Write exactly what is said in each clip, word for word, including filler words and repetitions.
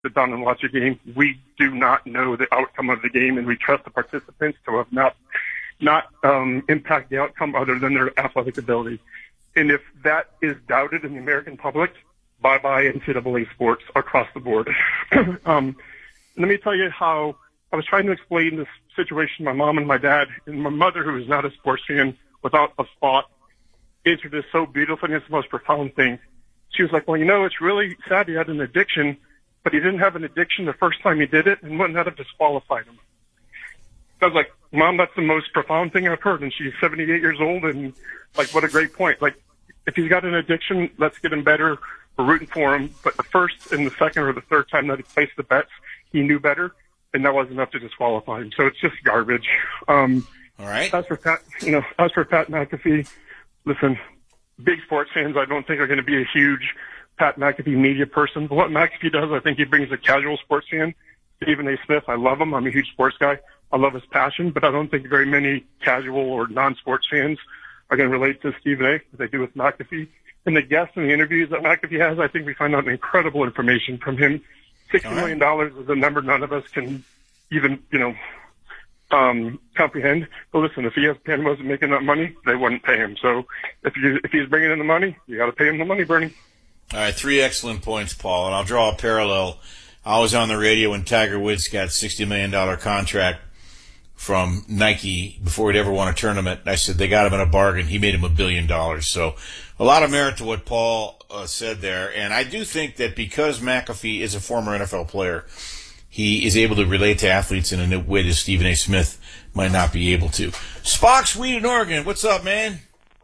sit down and watch a game. We do not know the outcome of the game, and we trust the participants to have not not um, impact the outcome other than their athletic ability. And if that is doubted in the American public, bye-bye N C double A sports across the board. um, let me tell you how I was trying to explain this situation to my mom and my dad, and my mother, who is not a sports fan, without a thought, answered this so beautifully, and it's the most profound thing. She was like, well, you know, it's really sad he had an addiction, but he didn't have an addiction the first time he did it, and wouldn't that have disqualified him? I was like, Mom, that's the most profound thing I've heard, and she's seventy-eight years old, and, like, what a great point. Like, if he's got an addiction, let's get him better. We're rooting for him, but the first and the second or the third time that he placed the bets, he knew better, and that wasn't enough to disqualify him. So it's just garbage. Um, All right. As for Pat, you know, as for Pat McAfee, listen, big sports fans, I don't think are going to be a huge Pat McAfee media person. But what McAfee does, I think he brings a casual sports fan. Stephen A. Smith, I love him. I'm a huge sports guy. I love his passion, but I don't think very many casual or non-sports fans are going to relate to Stephen A. as they do with McAfee. And the guests and the interviews that McAfee has, I think we find out incredible information from him. Sixty All right. million dollars is a number none of us can even, you know, um, comprehend. But listen, if E S P N wasn't making that money, they wouldn't pay him. So if you if he's bringing in the money, you got to pay him the money, Bernie. All right, three excellent points, Paul, and I'll draw a parallel. I was on the radio when Tiger Woods got a sixty million dollars contract from Nike before he'd ever won a tournament. I said they got him in a bargain. He made him a billion dollars. So a lot of merit to what Paul uh, said there. And I do think that because McAfee is a former N F L player, he is able to relate to athletes in a way that Stephen A. Smith might not be able to. Spock, Sweden, Oregon. What's up, man?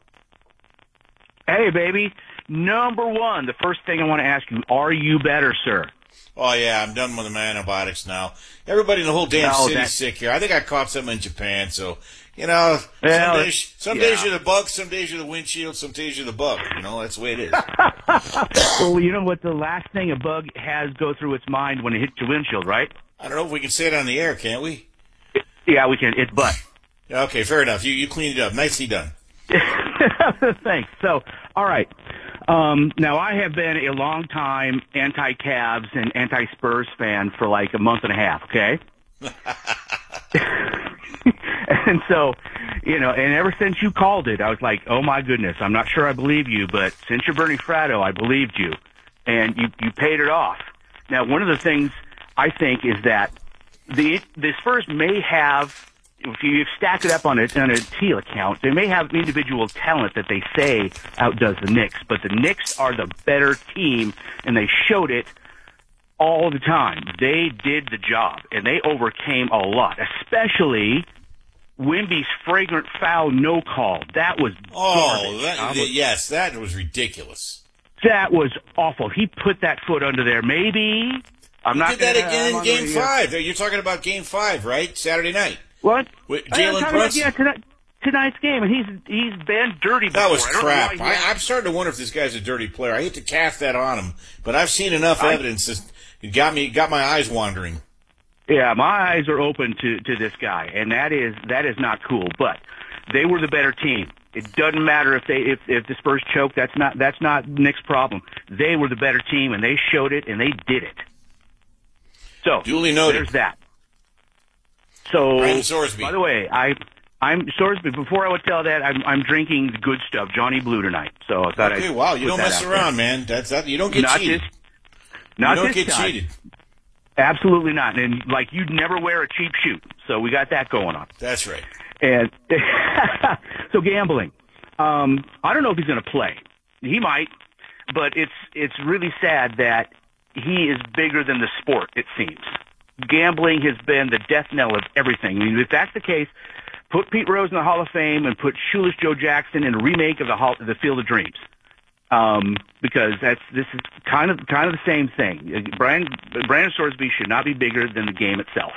Hey, baby. Number one, the first thing I want to ask you, are you better, sir? Oh, yeah, I'm done with the antibiotics now. Everybody in the whole damn No, city's that's- sick here. I think I caught something in Japan, so, you know, Well, some days, some yeah. days you're the bug, some days you're the windshield, some days you're the bug. You know, that's the way it is. Well, you know what the last thing a bug has go through its mind when it hits your windshield, right? I don't know if we can say it on the air, can't we? Yeah, we can. It's butt. Okay, fair enough. You you cleaned it up. Nicely done. Thanks. So, all right. Um, now, I have been a long-time anti-Cavs and anti-Spurs fan for like a month and a half, okay? And so, you know, and ever since you called it, I was like, oh, my goodness, I'm not sure I believe you, but since you're Bernie Fratto, I believed you. And you, you paid it off. Now, one of the things I think is that the, the Spurs may have, if you stack it up on a, on a teal account, they may have individual talent that they say outdoes the Knicks, but the Knicks are the better team, and they showed it all the time. They did the job, and they overcame a lot, especially Wemby's fragrant foul no call. That was Oh, garbage. that, I was- yes, that was ridiculous. that was awful. He put that foot under there. Maybe I'm He not did that gonna- again I'm in not Game gonna- Five. You're talking about Game Five, right? Saturday night. What? With I- I'm Jalen talking about, Brunson. yeah, tonight, tonight's game, and he's he's been dirty before. That was I don't know crap. why he I, had- I'm starting to wonder if this guy's a dirty player. I hate to cast that on him, but I've seen enough I- evidence that it got me, got my eyes wandering. Yeah, my eyes are open to, to this guy, and that is that is not cool. But they were the better team. It doesn't matter if they if, if the Spurs choke. That's not that's not Nick's problem. They were the better team, and they showed it, and they did it. So Duly noted. there's that. So Brandon Sorsby. by the way, I I'm Sorsby. Before I would tell that, I'm I'm drinking the good stuff, Johnny Blue tonight. So I thought Okay, I'd wow, you put don't that mess out around, there. man. That's that. You don't get Not cheated. this. Not you don't this get time. cheated. Absolutely not. And like you'd never wear a cheap shoot. So we got that going on. That's right. And so gambling. Um, I don't know if he's going to play. He might, but it's it's really sad that he is bigger than the sport. It seems gambling has been the death knell of everything. I mean, if that's the case, put Pete Rose in the Hall of Fame and put Shoeless Joe Jackson in a remake of the Hall, the Field of Dreams. Um, because that's this is kind of kind of the same thing. Brian Brandon Sorsby should not be bigger than the game itself.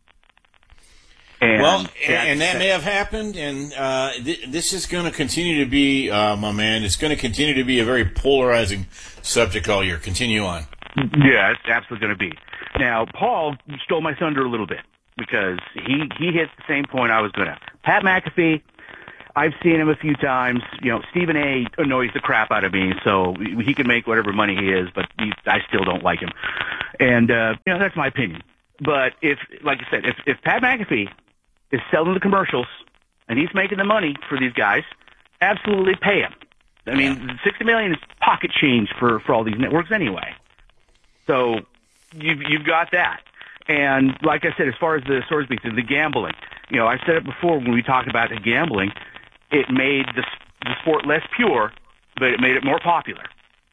And Well, that's- and that may have happened, and uh, th- this is going to continue to be, uh, my man, it's going to continue to be a very polarizing subject all year. Continue on. Yeah, it's absolutely going to be. Now, Paul stole my thunder a little bit because he, he hit the same point I was going to. Pat McAfee, I've seen him a few times. You know, Stephen A. annoys the crap out of me, so he can make whatever money he is, but he, I still don't like him. And, uh, you know, that's my opinion. But if, like I said, if, if Pat McAfee is selling the commercials and he's making the money for these guys, absolutely pay him. I mean, sixty million dollars is pocket change for, for all these networks anyway. So you've, you've got that. And like I said, as far as the Sorsby thing, the gambling, you know, I said it before when we talked about the gambling, it made the, the sport less pure, but it made it more popular.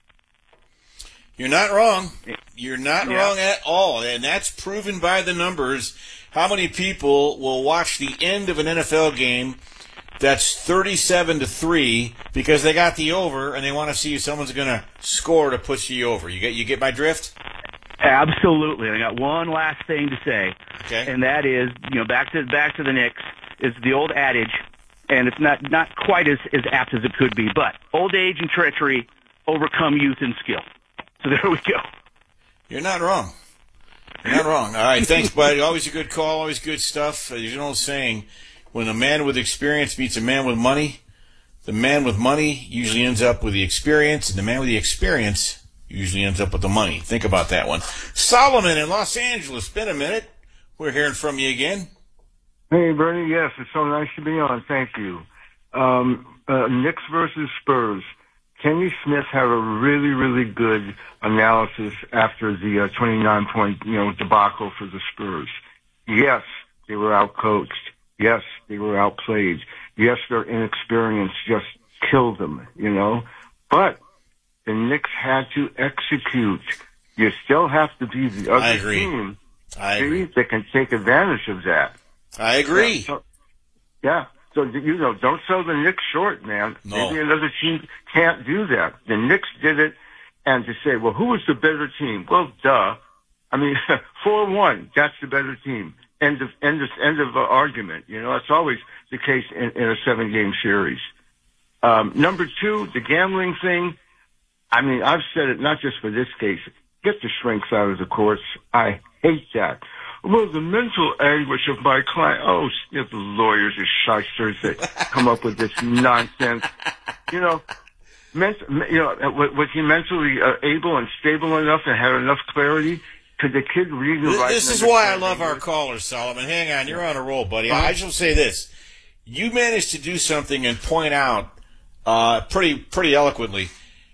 You're not wrong. You're not yeah. wrong at all. And that's proven by the numbers. How many people will watch the end of an N F L game that's thirty-seven to three because they got the over and they want to see if someone's going to score to push you over? You get you get my drift? Absolutely. I got one last thing to say, okay. and that is, you know, back to back to the Knicks is the old adage, and it's not not quite as, as apt as it could be, but old age and treachery overcome youth and skill. So there we go. You're not wrong. You're not wrong. All right, thanks, buddy. Always a good call, always good stuff. There's an old saying, when a man with experience meets a man with money, the man with money usually ends up with the experience, and the man with the experience usually ends up with the money. Think about that one. Solomon in Los Angeles. Been a minute. We're hearing from you again. Hey, Bernie. Yes, it's so nice to be on. Thank you. Um, uh, Knicks versus Spurs. Kenny Smith had a really, really good analysis after the uh, twenty-nine point, you know, debacle for the Spurs. Yes, they were outcoached. Yes, they were outplayed. Yes, their inexperience just killed them, you know. But the Knicks had to execute. You still have to be the other I agree. team I agree. that can take advantage of that. I agree. Yeah, so, yeah. So, you know, don't sell the Knicks short, man. No. Maybe another team can't do that. The Knicks did it, and to say, well, who was the better team? Well, duh. I mean, four one, that's the better team. End of, end of, end of uh, argument. You know, that's always the case in, in a seven-game series. Um, number two, the gambling thing. I mean, I've said it not just for this case. Get the shrinks out of the courts. I hate that. Well, the mental anguish of my client. Oh, you know, the lawyers are shysters that come up with this nonsense. You know, ment, you know, was he mentally uh, able and stable enough and had enough clarity? Could the kid read and write? This is why I love our callers, Solomon. Hang on, you're on a roll, buddy. I just will say this: you managed to do something and point out uh, pretty, pretty eloquently.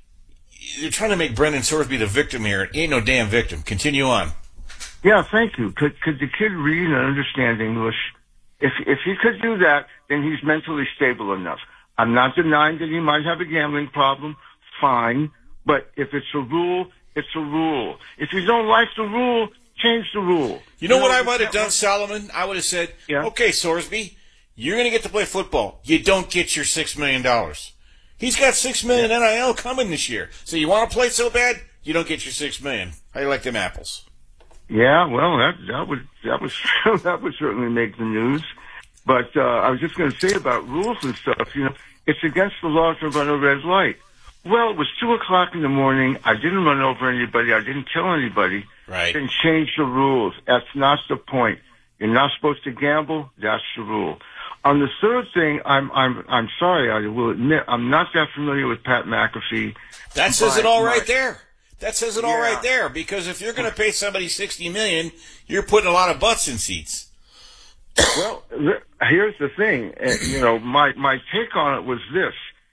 You're trying to make Brendan Sorsby the victim here. He ain't no damn victim. Continue on. Yeah, thank you. Could could the kid read and understand English? If if he could do that, then he's mentally stable enough. I'm not denying that he might have a gambling problem. Fine. But if it's a rule, it's a rule. If you don't like the rule, change the rule. You know, you know what I might have done, Solomon? I would have said, yeah. okay, Sorsby, you're going to get to play football. You don't get your six million dollars. He's got six million dollars N I L coming this year. So you want to play so bad, you don't get your six million dollars. How do you like them apples? Yeah, well, that that would that was that would certainly make the news. But uh, I was just going to say about rules and stuff. You know, it's against the law to run a red light. Well, it was two o'clock in the morning. I didn't run over anybody. I didn't kill anybody. Right. Then change the rules. That's not the point. You're not supposed to gamble. That's the rule. On the third thing, I'm I'm I'm sorry. I will admit I'm not that familiar with Pat McAfee. That says it all right much. there. That says it Yeah. all right there. Because if you're going to pay somebody sixty million dollars, you're putting a lot of butts in seats. Well, here's the thing. You know, my my take on it was this: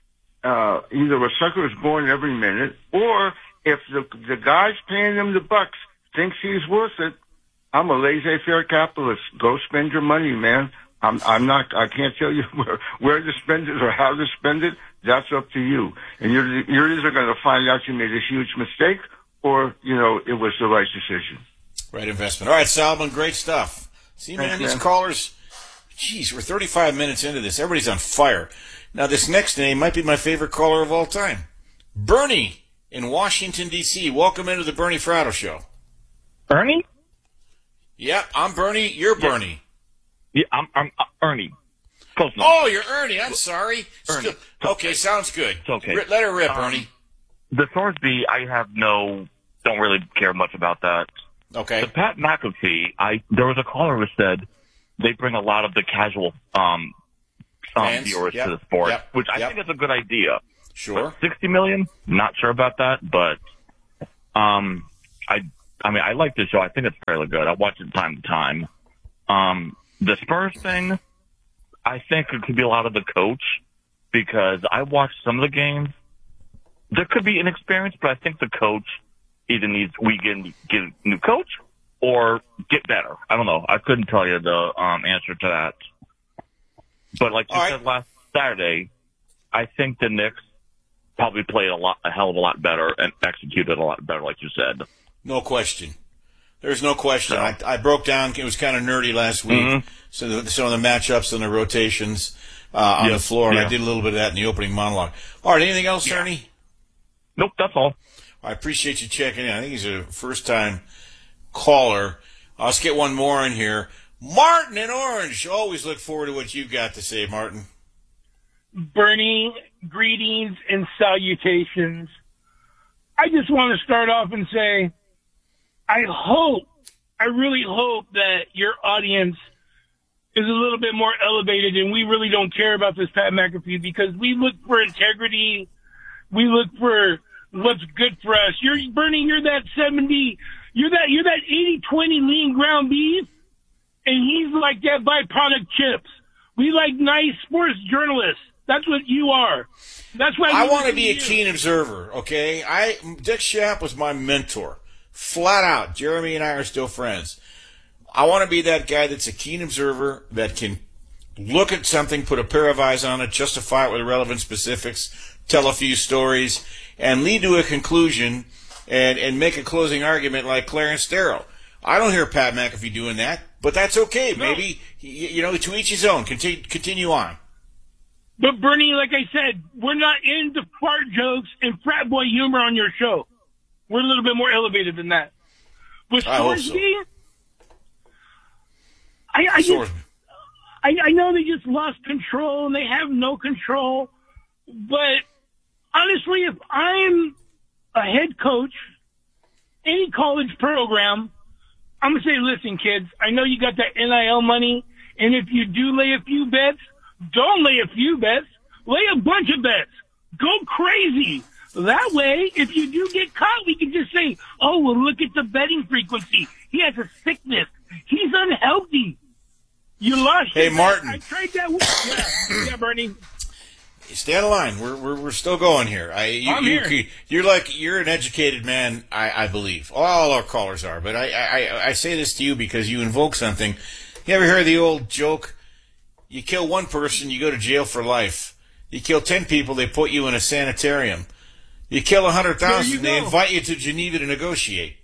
uh, either a sucker is born every minute, or if the the guy's paying him the bucks thinks he's worth it, I'm a laissez-faire capitalist. Go spend your money, man. I'm I'm not. I can't tell you where where to spend it or how to spend it. That's up to you. And you're you're either going to find out you made a huge mistake, or you know it was the right decision. Right investment. All right, Solomon, great stuff. See, man, Thanks, these man. callers. Geez, we're thirty-five minutes into this. Everybody's on fire. Now, this next name might be my favorite caller of all time, Bernie in Washington D C Welcome into the Bernie Fratto Show. Ernie? Yep, I'm Bernie. You're Bernie. Yeah, I'm, I'm uh, Ernie. Close enough. Oh, you're Ernie. I'm sorry. Ernie. Still, okay, sounds good. It's okay. R- let her rip, Um, Ernie. The Thorsby, I have no, don't really care much about that. Okay. The Pat McAfee, I there was a caller who said they bring a lot of the casual um, um, Fans, viewers yep, to the sport, yep, which I yep. think is a good idea. Sure. But sixty million, not sure about that, but um, I I mean, I like the show. I think it's fairly good. I watch it time to time. Um, the Spurs thing, I think it could be a lot of the coach, because I watched some of the games. There could be inexperience, but I think the coach either needs we get, get a new coach or get better. I don't know. I couldn't tell you the um, answer to that. But like you All said right. last Saturday, I think the Knicks probably played a lot, a hell of a lot better and executed a lot better, like you said. No question. There's no question. So- I, I broke down. It was kind of nerdy last week. Mhm. So the, some of the matchups and the rotations uh, on Yeah, the floor, and I yeah. did a little bit of that in the opening monologue. All right. Anything else, Yeah. Ernie? Nope, that's all. I appreciate you checking in. I think he's a first-time caller. Let's get one more in here. Martin in Orange. Always look forward to what you've got to say, Martin. Bernie, greetings and salutations. I just want to start off and say, I hope, I really hope that your audience is a little bit more elevated and we really don't care about this Pat McAfee, because we look for integrity. We look for what's good for us. You're Bernie, you're that seventy, you're that, you're that eighty twenty lean ground beef, and he's like that byproduct chips. We like nice sports journalists. That's what you are. That's why I we want to listen be a you. keen observer, okay? I Dick Schaap was my mentor. Flat out. Jeremy and I are still friends. I want to be that guy that's a keen observer that can look at something, put a pair of eyes on it, justify it with relevant specifics, tell a few stories, and lead to a conclusion and, and make a closing argument like Clarence Darrow. I don't hear Pat McAfee doing that, but that's okay. No. Maybe, you know, to each his own. Continue, continue on. But Bernie, like I said, we're not into fart jokes and frat boy humor on your show. We're a little bit more elevated than that. With I hope so. Thorsby, I, I just, Swordsman. I, I know they just lost control and they have no control. But honestly, if I'm a head coach, any college program, I'm going to say, listen, kids, I know you got that N I L money, and if you do lay a few bets, don't lay a few bets. Lay a bunch of bets. Go crazy. That way, if you do get caught, we can just say, oh, well, look at the betting frequency. He has a sickness. He's unhealthy. You lost Hey, your bet. Martin. I tried that. With, yeah, yeah, Bernie. Stay on the line. We're we're we're still going here. I you, I'm you, here. You're like you're an educated man. I, I believe all our callers are. But I, I I say this to you because you invoke something. You ever hear the old joke? You kill one person, you go to jail for life. You kill ten people, they put you in a sanitarium. You kill a hundred There thousand, you they go. invite you to Geneva to negotiate.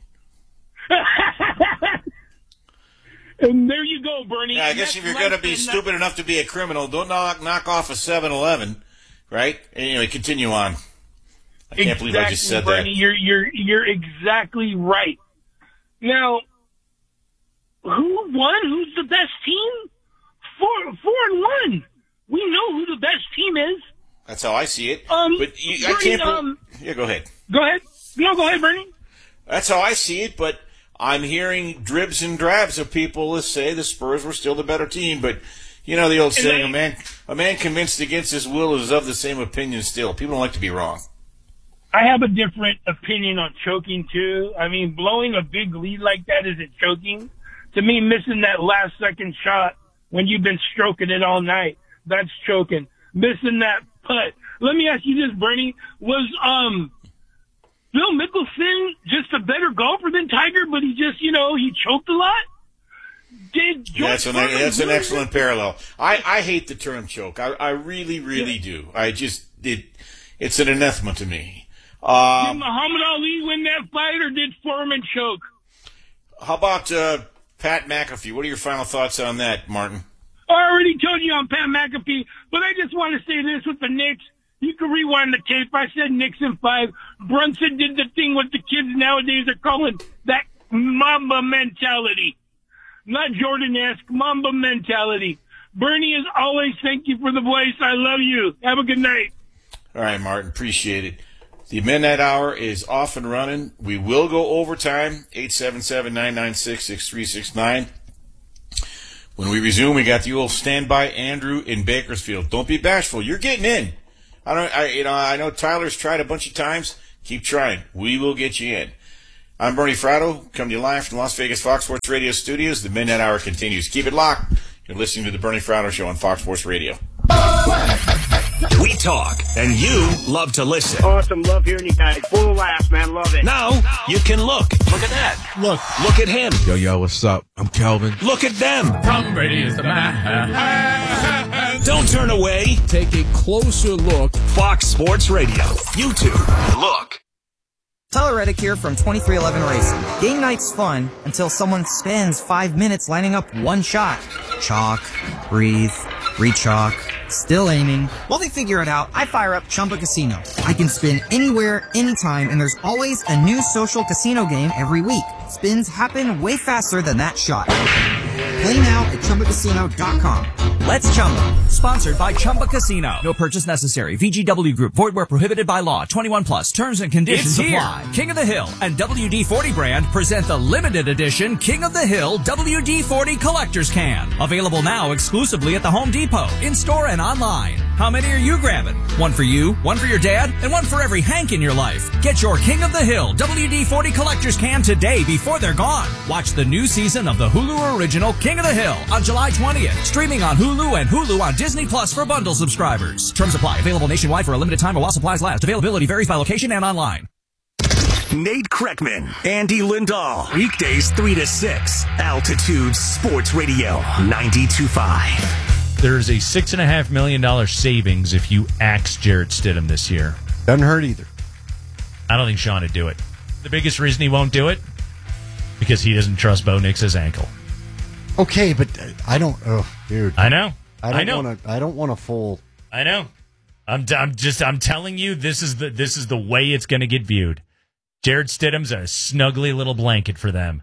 And there you go, Bernie. Yeah, I guess That's if you're life going to be and that- stupid enough to be a criminal, don't knock knock off a seven eleven, right? Anyway, continue on. I can't believe I just said Bernie, that. You're you're you're exactly right. Now, who won? Who's the best team? Four four and one. We know who the best team is. That's how I see it. Um, but you, I Bernie, can't. bel- um, yeah, go ahead. Go ahead. No, go ahead, Bernie. That's how I see it. But I'm hearing dribs and drabs of people that say the Spurs were still the better team. But you know the old And saying: they- a man, a man convinced against his will is of the same opinion still. People don't like to be wrong. I have a different opinion on choking too. I mean, blowing a big lead like that isn't choking. To me, missing that last second shot when you've been stroking it all night, that's choking. Missing that putt. Let me ask you this, Bernie. Was um Phil Mickelson just a better golfer than Tiger, but he just, you know, he choked a lot? Did George That's an Foreman that's an really- excellent parallel. I, I hate the term choke. I, I really really do. I just it it's an anathema to me. Did Um, Muhammad Ali win that fight, or did Foreman choke? how about uh, Pat McAfee? What are your final thoughts on that, Martin? I already told you on Pat McAfee, but I just want to say this with the Knicks. You can rewind the tape. I said Knicks in five. Brunson did the thing what the kids nowadays are calling that Mamba mentality. Not Jordan-esque, Mamba mentality. Bernie, as always, thank you for the voice. I love you. Have a good night. All right, Martin, appreciate it. The Midnight Hour is off and running. We will go overtime, eight seven seven, nine nine six, six three six nine. When we resume, we got the old standby Andrew in Bakersfield. Don't be bashful. You're getting in. I don't. I you know. I know Tyler's tried a bunch of times. Keep trying. We will get you in. I'm Bernie Fratto, coming to you live from Las Vegas Fox Sports Radio studios. The Midnight Hour continues. Keep it locked. You're listening to the Bernie Fratto Show on Fox Sports Radio. We talk, and you love to listen. Awesome. Love hearing you guys. Full of laughs, man. Love it. Now, you can look. Look at that. Look. Look at him. Yo, yo, what's up? I'm Calvin. Look at them. Tom Brady is the man. Don't turn away. Take a closer look. Fox Sports Radio. YouTube. Look. Tyler Reddick here from twenty-three eleven Racing. Game night's fun until someone spends five minutes lining up one shot. Chalk, breathe, re-chalk, still aiming. While they figure it out, I fire up Chumba Casino. I can spin anywhere, anytime, and there's always a new social casino game every week. Spins happen way faster than that shot. Play now at Chumba Casino dot com. Let's Chumba. Sponsored by Chumba Casino. No purchase necessary. V G W Group. Void where prohibited by law. twenty-one plus. Terms and conditions apply. King of the Hill and W D forty brand present the limited edition King of the Hill W D forty Collector's Can. Available now exclusively at the Home Depot, in-store and online. How many are you grabbing? One for you, one for your dad, and one for every Hank in your life. Get your King of the Hill W D forty Collector's Can today before they're gone. Watch the new season of the Hulu original King of the Hill on July twentieth. Streaming on Hulu and Hulu on Disney Plus for bundle subscribers. Terms apply. Available nationwide for a limited time while supplies last. Availability varies by location and online. Nate Kreckman, Andy Lindahl. Weekdays three to six. Altitude Sports Radio ninety-two point five. There's a six and a half million dollar savings if you axe Jarrett Stidham this year. Doesn't hurt either. I don't think Sean would do it. The biggest reason he won't do it, because he doesn't trust Bo Nix's ankle. Okay, but I don't. Oh, dude. I know. I don't I know. want to. I don't want to full. I know. I'm. I'm just. I'm telling you. This is the. This is the way it's going to get viewed. Jarrett Stidham's a snuggly little blanket for them.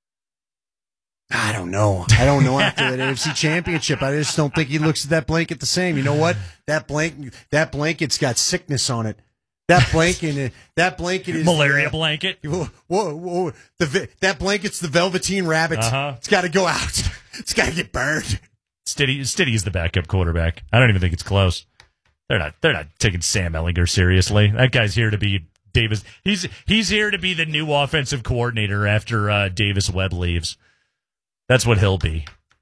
I don't know. I don't know after that A F C Championship. I just don't think he looks at that blanket the same. You know what? That blanket. That blanket's got sickness on it. That blanket. That blanket is malaria uh, blanket. Whoa, whoa, whoa. The that blanket's the Velveteen Rabbit. Uh-huh. It's got to go out. It's got to get burned. Stiddy, Stiddy is the backup quarterback. I don't even think it's close. They're not. They're not taking Sam Ehlinger seriously. That guy's here to be Davis. He's he's here to be the new offensive coordinator after uh, Davis Webb leaves. That's what he'll be.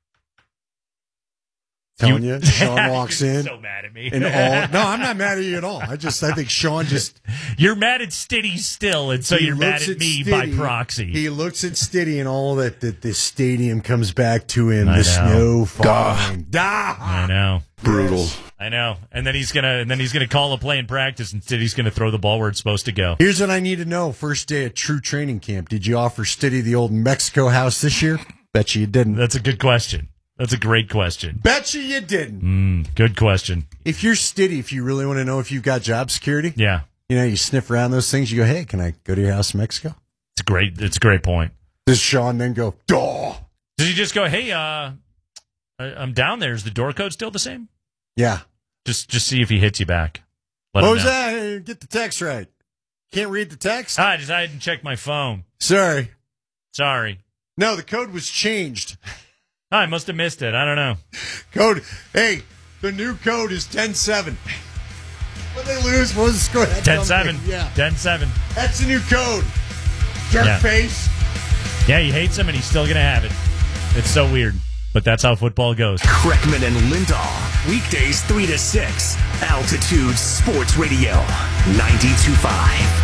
Telling you, Sean walks in. So mad at me. And all, no, I'm not mad at you at all. I just, I think Sean just. You're mad at Stiddy still, and so you're mad at, at me Stiddy, by proxy. He looks at Stiddy and all that, that the stadium comes back to him. I the know. snow falling. Duh. I know. Brutal. Yes. I know. And then he's gonna, and then he's gonna call a play in practice, and Stiddy's gonna throw the ball where it's supposed to go. Here's what I need to know: first day at true training camp, did you offer Stiddy the old Mexico house this year? Bet you you didn't. That's a good question. That's a great question. Bet you you didn't. Mm, good question. If you're Stiddy, if you really want to know if you've got job security, yeah, you know, you sniff around those things. You go, hey, can I go to your house in Mexico? It's a great. It's a great point. Does Sean then go, duh? Does he just go, hey, uh, I'm down there. Is the door code still the same? Yeah. Just, just see if he hits you back. Let what was that? Hey, get the text right. Can't read the text. Ah, I just I didn't check my phone. Sorry. Sorry. No, the code was changed. Oh, I must have missed it. I don't know. Code. Hey, the new code is ten seven. What they lose? What was the score? ten seven. Yeah. ten seven. That's the new code. Jerk yeah. face. Yeah, he hates him, and he's still going to have it. It's so weird, but that's how football goes. Kreckman and Lindahl. Weekdays three to six. Altitude Sports Radio ninety-two point five.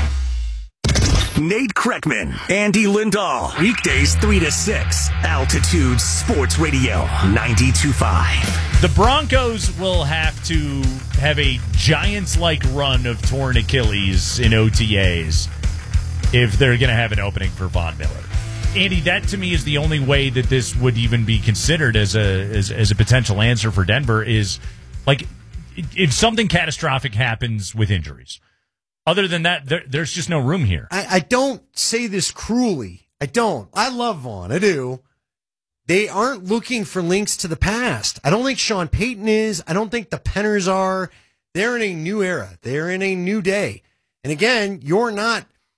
Nate Kreckman, Andy Lindahl. Weekdays three to six. Altitude Sports Radio ninety-two point five. The Broncos will have to have a Giants-like run of torn Achilles in O T As if they're going to have an opening for Von Miller. Andy, that to me is the only way that this would even be considered as a as, as a potential answer for Denver is, like, if something catastrophic happens with injuries. Other than that, there, there's just no room here. I, I don't say this cruelly. I don't. I love Vaughn. I do. They aren't looking for links to the past. I don't think Sean Payton is. I don't think the Penners are. They're in a new era. They're in a new day. And again, you're not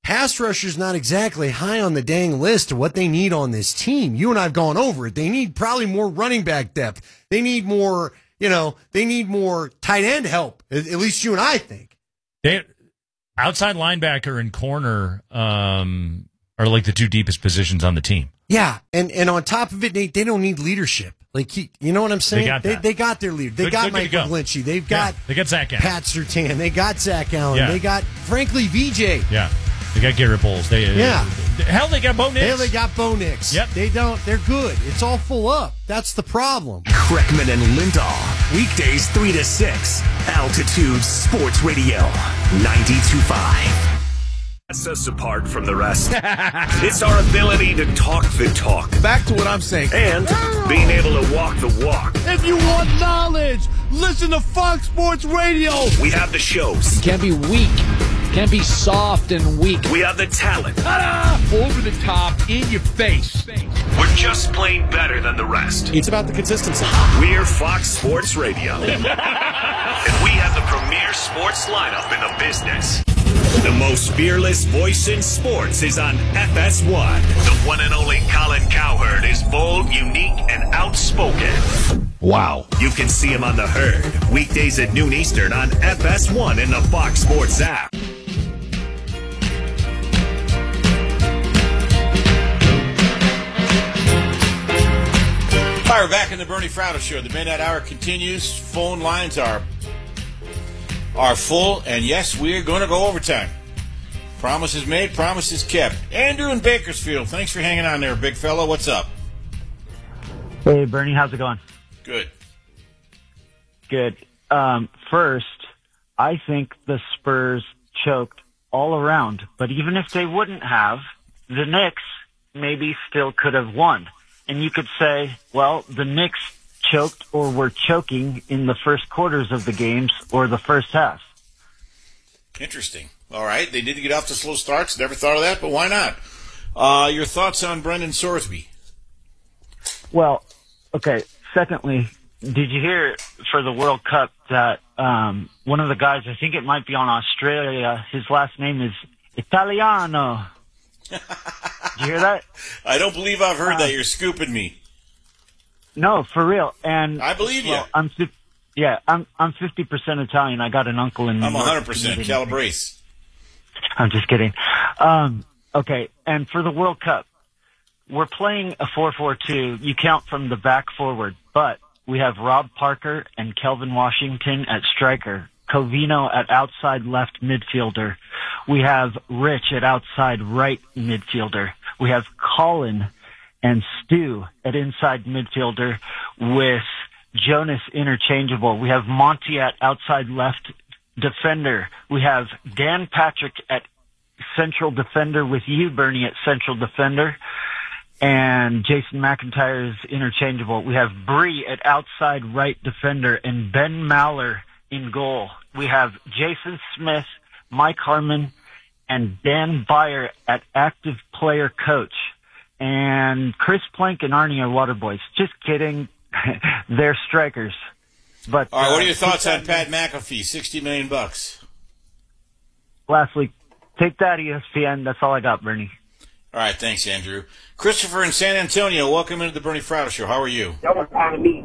pass rusher's not exactly high on the dang list of what they need on this team. You and I have gone over it. They need probably more running back depth. They need more, you know, they need more tight end help. At, at least you and I think. They outside linebacker and corner um, are like the two deepest positions on the team. Yeah, and and on top of it, they they don't need leadership. Like he, you know what I'm saying? They got, they, they got their leader. They They're, got they're Mike go. McGlinchey. They've got yeah, they got Zach Allen. Pat Surtain. They got Zach Allen. Yeah. They got frankly V J. Yeah, they got Garrett Bowles. They uh, yeah. Hell, they got Bo Nix. Hell, they got Bo Nix. Yep, they don't. They're good. It's all full up. That's the problem. Kreckman and Lindahl, weekdays three to six. Altitude Sports Radio, ninety-two point five. Sets us apart from the rest. It's our ability to talk the talk. Back to what I'm saying. And being able to walk the walk. If you want knowledge, listen to Fox Sports Radio. We have the shows. You can't be weak. You can't be soft and weak. We have the talent. Ta-da! Over the top, in your face. We're just plain better than the rest. It's about the consistency. We're Fox Sports Radio. And we have the premier sports lineup in the business. The most fearless voice in sports is on F S one. The one and only Colin Cowherd is bold, unique, and outspoken. Wow. You can see him on The Herd, weekdays at noon Eastern on F S one in the Fox Sports app. All right, we're back in the Bernie Fratto Show. The Midnight Hour continues. Phone lines are are full, and yes, we're going to go overtime. Promises made, promises kept. Andrew in Bakersfield, thanks for hanging on there, big fella. What's up? Hey, Bernie, how's it going? Good. Good. Um, first, I think the Spurs choked all around, but even if they wouldn't have, the Knicks maybe still could have won. And you could say, well, the Knicks choked or were choking in the first quarters of the games or the first half. Interesting. All right. They did get off to slow starts. Never thought of that, but why not? Uh, your thoughts on Brendan Sorsby? Well, okay. Secondly, did you hear for the World Cup that um, one of the guys, I think it might be on Australia, his last name is Italiano. Did you hear that? I don't believe I've heard uh, that. You're scooping me. No, for real. And I believe you. Well, I'm yeah, I'm I'm fifty percent Italian. I got an uncle in. I'm one hundred percent Calabrese. I'm just kidding. Um, okay, and for the World Cup, we're playing a four four two. You count from the back forward, but we have Rob Parker and Kelvin Washington at striker, Covino at outside left midfielder. We have Rich at outside right midfielder. We have Colin and Stu at inside midfielder with Jonas interchangeable. We have Monty at outside left defender. We have Dan Patrick at central defender with you, Bernie, at central defender. And Jason McIntyre is interchangeable. We have Bree at outside right defender and Ben Maller in goal. We have Jason Smith, Mike Harmon, and Dan Byer at active player coach. And Chris Plank and Arnie are water boys. Just kidding. They're strikers. But all right, what are your uh, thoughts on Pat McAfee? Sixty million bucks. Lastly, take that, E S P N. That's all I got, Bernie. All right, thanks, Andrew. Christopher in San Antonio, welcome into the Bernie Fratto Show. How are you? That was on me.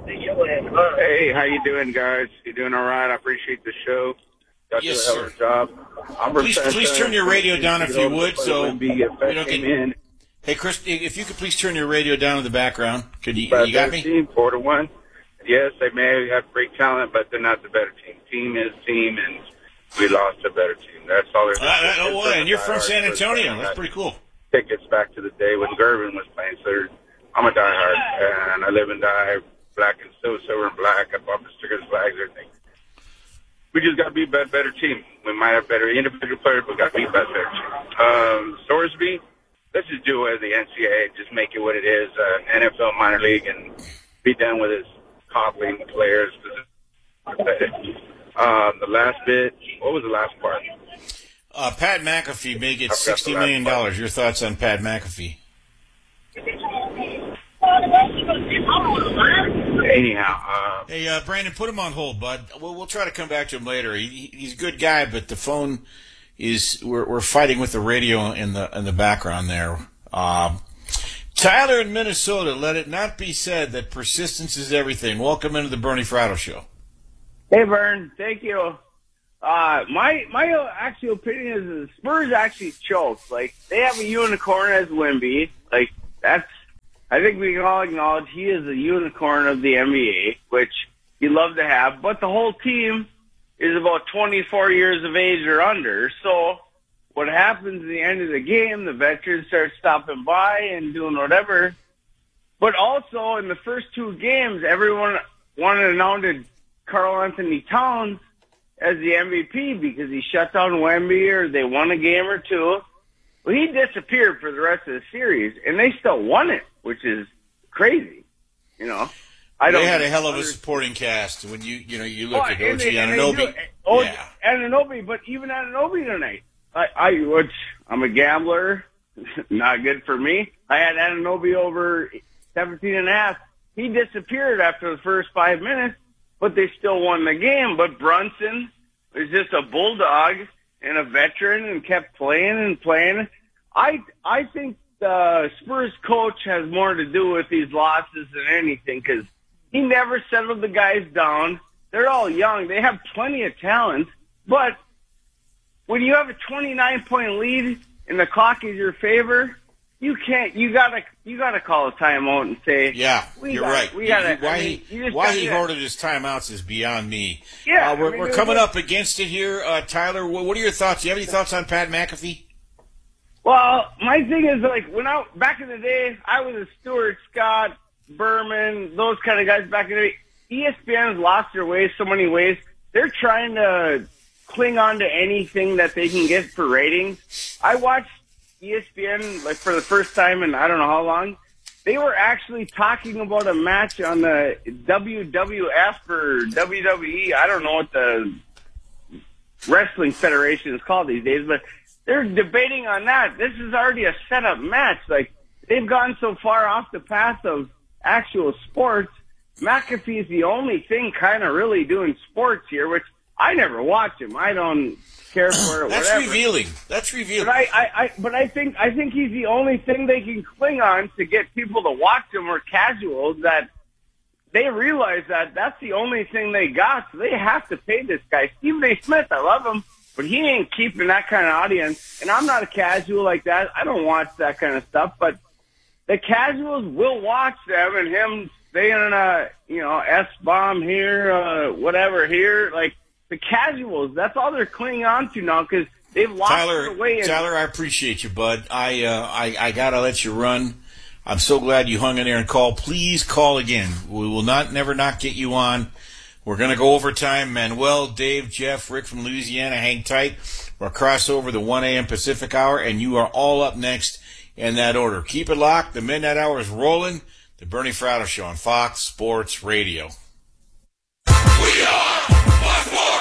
Hey, how you doing, guys? You doing all right? I appreciate the show. Got yes, to do a hell of a job. I'm please, please turn your radio down if you would, so we don't get in. Hey, Chris, if you could please turn your radio down in the background. Could you? But you got me? Team four to one. Yes, they may have great talent, but they're not the better team. Team is team, and we lost a better team. That's all there's. Uh, oh, well, and you're from San Antonio. That's pretty cool. Tickets back to the day when Gervin was playing. So I'm a diehard, and I live and die black and so silver and black. I bought the stickers, flags, everything. We just got to be a better, better team. We might have better individual players, but we got to be a better, better team. Um, Sorsby, let's just do it as the N C double A. Just make it what it is, uh, N F L minor league, and be done with his coddling players. Um, the last bit, what was the last part? Uh, Pat McAfee may get sixty million dollars. Your thoughts on Pat McAfee? Anyhow, uh, hey, uh, Brandon, put him on hold, bud. We'll, we'll try to come back to him later. He, he's a good guy, but the phone is we're, we're fighting with the radio in the in the background there. Um, Tyler in Minnesota, let it not be said that persistence is everything. Welcome into the Bernie Fratto Show. Hey, Vern. Thank you. Uh, my my actual opinion is the Spurs actually choked. Like, they have a unicorn as Wemby. Like, that's, I think we can all acknowledge he is a unicorn of the N B A, which you love to have. But the whole team is about twenty-four years of age or under. So what happens at the end of the game, the veterans start stopping by and doing whatever. But also in the first two games, everyone wanted to announce Karl Anthony Towns as the M V P because he shut down Wemby or they won a game or two. Well, he disappeared for the rest of the series, and they still won it, which is crazy. You know, I don't. They had a hell of a supporting cast when you you know you look oh, at O G and Anunoby. Oh, yeah, Anunoby, but even Anunoby tonight, I, I which I'm a gambler, not good for me. I had Anunoby over seventeen and a half. He disappeared after the first five minutes. But they still won the game. But Brunson was just a bulldog and a veteran and kept playing and playing. I I think the Spurs coach has more to do with these losses than anything because he never settled the guys down. They're all young. They have plenty of talent. But when you have a twenty-nine point lead and the clock is your favor, you can't. You gotta. You gotta call a timeout and say, "Yeah, we you're gotta, right." We gotta. why I mean, he why he hoarded his timeouts is beyond me. Yeah, uh, we're, I mean, we're coming up against it here, uh, Tyler. What, what are your thoughts? Do you have any thoughts on Pat McAfee? Well, my thing is like when I back in the day, I was a Stuart Scott, Berman, those kind of guys back in the day. E S P N's lost their ways so many ways. They're trying to cling on to anything that they can get for ratings. I watched E S P N, like, for the first time in I don't know how long. They were actually talking about a match on the W W F or W W E. I don't know what the wrestling federation is called these days, but they're debating on that. This is already a set-up match. Like, they've gone so far off the path of actual sports. McAfee's the only thing kind of really doing sports here, which I never watch him. I don't care for it. That's whatever. revealing. That's revealing. But I, I, I, but I think, I think he's the only thing they can cling on to get people to watch him or casuals that they realize that that's the only thing they got. So they have to pay this guy. Stephen A. Smith, I love him, but he ain't keeping that kind of audience. And I'm not a casual like that. I don't watch that kind of stuff, but the casuals will watch them and him saying, uh, you know, S-bomb here, uh, whatever here, like, the casuals, that's all they're clinging on to now because they've lost Tyler, their way. Tyler, I appreciate you, bud. I, uh, I I gotta let you run. I'm so glad you hung in there and called. Please call again. We will not never not get you on. We're gonna go overtime. Manuel, Dave, Jeff, Rick from Louisiana, hang tight. We'll cross over the one a.m. Pacific hour, and you are all up next in that order. Keep it locked. The midnight hour is rolling. The Bernie Fratto Show on Fox Sports Radio. We are Fox Sports.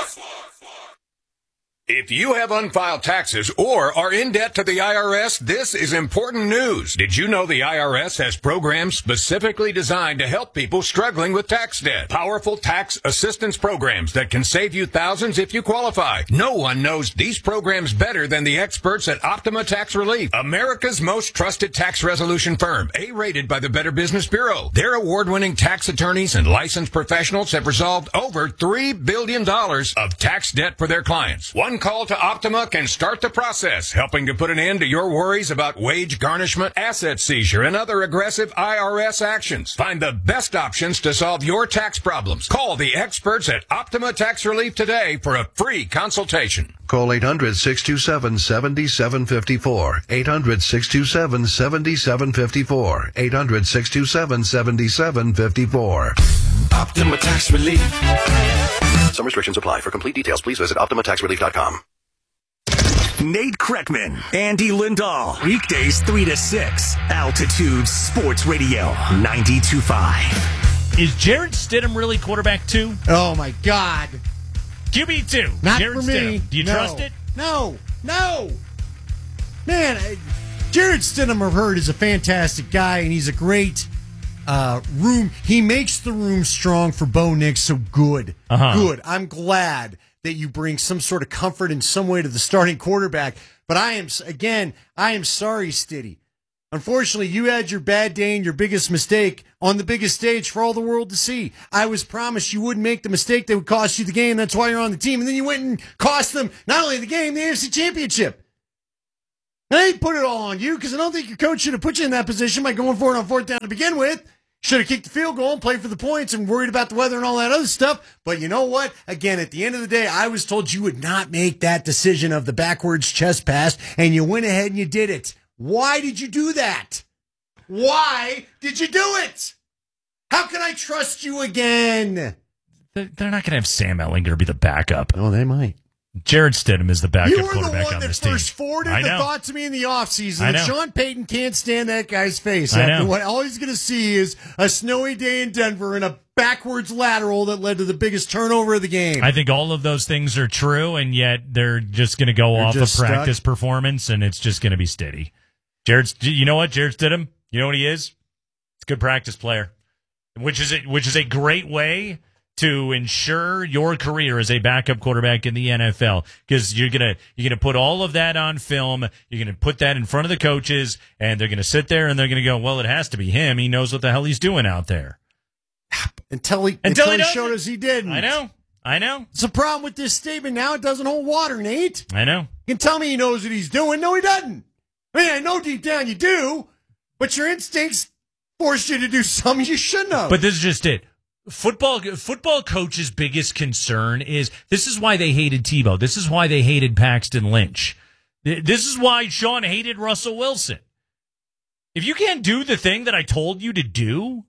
If you have unfiled taxes or are in debt to the I R S, this is important news. Did you know the I R S has programs specifically designed to help people struggling with tax debt? Powerful tax assistance programs that can save you thousands if you qualify. No one knows these programs better than the experts at Optima Tax Relief, America's most trusted tax resolution firm, A-rated by the Better Business Bureau. Their award-winning tax attorneys and licensed professionals have resolved over three billion dollars of tax debt for their clients. One call to Optima can start the process, helping to put an end to your worries about wage garnishment, asset seizure, and other aggressive I R S actions. Find the best options to solve your tax problems. Call the experts at Optima Tax Relief today for a free consultation. Call eight hundred, six two seven, seven seven five four. eight hundred, six two seven, seven seven five four. eight hundred, six two seven, seven seven five four. Optima Tax Relief. Some restrictions apply. For complete details, please visit optima tax relief dot com. Nate Kreckman, Andy Lindahl. Weekdays three to six. Altitude Sports Radio ninety-two point five. Is Jarrett Stidham really quarterback two? Oh, my God. Q B two. Not Jarrett for me. Stidham. Do you no. trust it? No. No. Man, I, Jarrett Stidham, I've heard, is a fantastic guy, and he's a great uh, room. He makes the room strong for Bo Nix, so good. Uh-huh. Good. I'm glad that you bring some sort of comfort in some way to the starting quarterback. But I am, again, I am sorry, Stiddy. Unfortunately, you had your bad day and your biggest mistake on the biggest stage for all the world to see. I was promised you wouldn't make the mistake that would cost you the game. That's why you're on the team. And then you went and cost them not only the game, the A F C Championship. And I ain't put it all on you because I don't think your coach should have put you in that position by going for it on fourth down to begin with. Should have kicked the field goal and played for the points and worried about the weather and all that other stuff. But you know what? Again, at the end of the day, I was told you would not make that decision of the backwards chest pass, and you went ahead and you did it. Why did you do that? Why did you do it? How can I trust you again? They're not going to have Sam Ehlinger be the backup. Oh, they might. Jared Stidham is the backup you were quarterback the one on that this team. first forwarded I the know. thought to me in the offseason I that know. Sean Payton can't stand that guy's face. I After know. what all he's going to see is a snowy day in Denver and a backwards lateral that led to the biggest turnover of the game. I think all of those things are true, and yet they're just going to go They're off of just stuck. practice performance, and it's just going to be steady. Jared, you know what? Jared Stidham, you know what he is? He's a good practice player, which is a, which is a great way to ensure your career as a backup quarterback in the N F L, because you're gonna you're gonna put all of that on film. You're gonna put that in front of the coaches, and they're gonna sit there and they're gonna go, "Well, it has to be him. He knows what the hell he's doing out there." Until he, Until until he he doesn't. showed us he didn't. I know. I know. It's a problem with this statement now. It doesn't hold water, Nate. I know. You can tell me he knows what he's doing. No, he doesn't. I mean, I know deep down you do, but your instincts forced you to do something you shouldn't have. But this is just it. Football football coach's biggest concern is this is why they hated Tebow. This is why they hated Paxton Lynch. This is why Sean hated Russell Wilson. If you can't do the thing that I told you to do,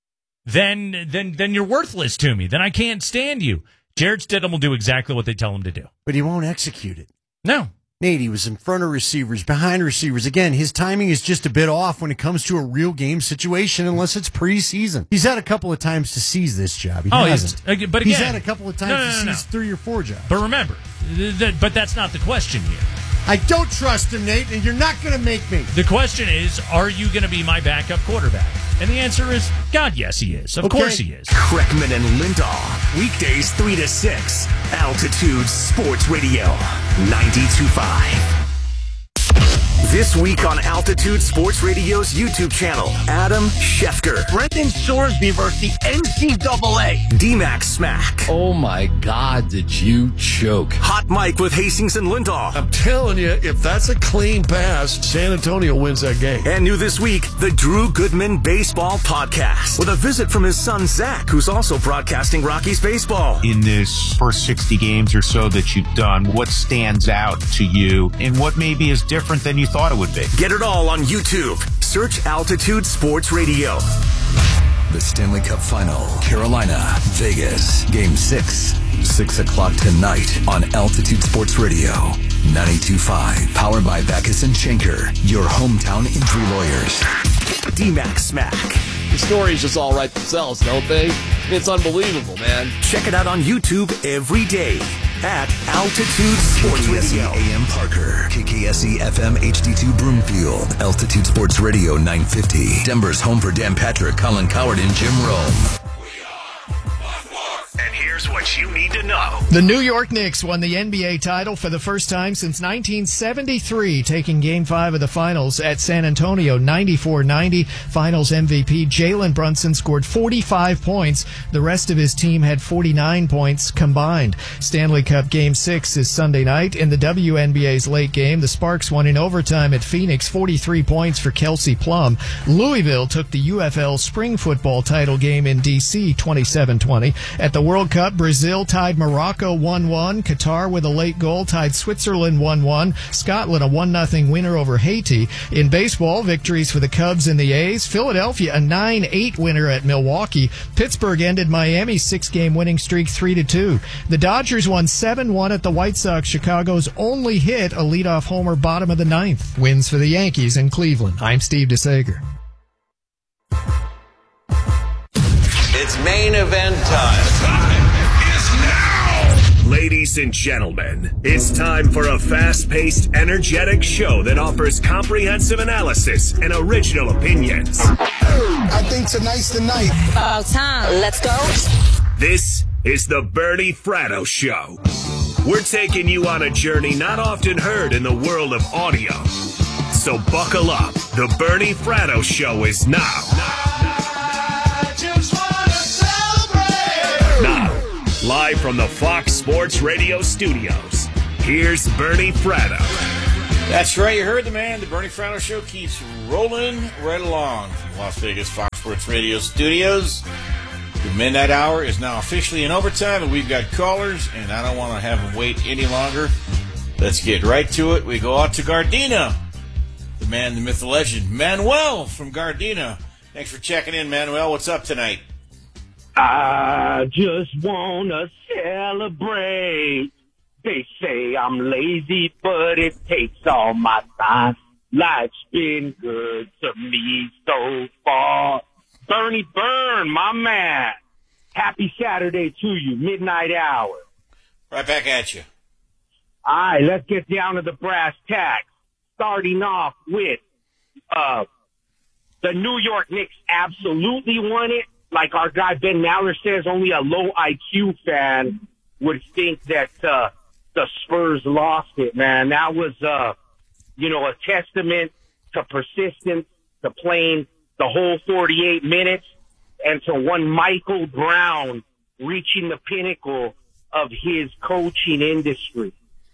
then then then you're worthless to me. Then I can't stand you. Jared Stidham will do exactly what they tell him to do. But he won't execute it. No. Nate, he was in front of receivers, behind receivers. Again, his timing is just a bit off when it comes to a real game situation, unless it's preseason. He's had a couple of times to seize this job. He oh, hasn't. He's, but again, he's had a couple of times no, no, no, to no. seize three or four jobs. But remember, th- th- but that's not the question here. I don't trust him, Nate, and you're not going to make me. The question is, are you going to be my backup quarterback? And the answer is, God, yes, he is. Of Okay. course he is. Kreckman and Lindahl, weekdays three to six, Altitude Sports Radio, ninety-two point five. This week on Altitude Sports Radio's YouTube channel, Adam Schefter. Brendan Sorsby versus the N C double A. D-Max Smack. Oh my God, did you choke? Hot Mike with Hastings and Lindahl. I'm telling you, if that's a clean pass, San Antonio wins that game. And new this week, the Drew Goodman Baseball Podcast, with a visit from his son Zach, who's also broadcasting Rockies baseball. In this first sixty games or so that you've done, what stands out to you and what maybe is different than you thought it would be? Get it all on YouTube. Search Altitude Sports Radio. The Stanley Cup Final, Carolina, Vegas, Game six, six o'clock tonight on Altitude Sports Radio, ninety-two point five. Powered by Backus and Schenker, your hometown injury lawyers. D-Max Smack. The stories just all write themselves, don't they? It's unbelievable, man. Check it out on YouTube every day at Altitude Sports K K S E Radio. A M Parker, K K S E F M H D two Broomfield, Altitude Sports Radio nine fifty. Denver's home for Dan Patrick, Colin Coward, and Jim Rome. And here's what you need to know. The New York Knicks won the N B A title for the first time since nineteen seventy-three, taking Game five of the Finals at San Antonio, ninety-four ninety. Finals M V P Jalen Brunson scored forty-five points. The rest of his team had forty-nine points combined. Stanley Cup Game six is Sunday night. In the W N B A's late game, the Sparks won in overtime at Phoenix, forty-three points for Kelsey Plum. Louisville took the U F L spring football title game in D C, twenty-seven twenty. At the World Cup, Brazil tied Morocco one one. Qatar, with a late goal, tied Switzerland one one. Scotland, a one nothing winner over Haiti. In baseball, victories for the Cubs and the A's. Philadelphia, a nine eight winner at Milwaukee. Pittsburgh ended Miami's six-game winning streak three to two. The Dodgers won seven one at the White Sox. Chicago's only hit, a leadoff homer bottom of the ninth. Wins for the Yankees in Cleveland. I'm Steve DeSager. It's main event time. Ladies and gentlemen, it's time for a fast-paced, energetic show that offers comprehensive analysis and original opinions. I think tonight's the night. About time. Let's go. This is the Bernie Fratto Show. We're taking you on a journey not often heard in the world of audio. So buckle up. The Bernie Fratto Show is now. I just wanna celebrate. Now, live from the Fox Sports Radio studios, here's Bernie Fratto. That's right, you heard the man. The Bernie Fratto Show keeps rolling right along from Las Vegas Fox Sports Radio studios. The midnight hour is now officially in overtime, and we've got callers, and I don't want to have them wait any longer. Let's get right to it. We go out to Gardena. The man, the myth, the legend, Manuel from Gardena. Thanks for checking in, Manuel. What's up tonight? I just want to celebrate. They say I'm lazy, but it takes all my time. Life's been good to me so far. Bernie Byrne, my man. Happy Saturday to you, midnight hour. Right back at you. All right, let's get down to the brass tacks. Starting off with uh, the New York Knicks absolutely won it. Like our guy Ben Maller says, only a low I Q fan would think that uh, the Spurs lost it, man. That was, uh, you know, a testament to persistence, to playing the whole forty-eight minutes, and to one Michael Brown reaching the pinnacle of his coaching industry.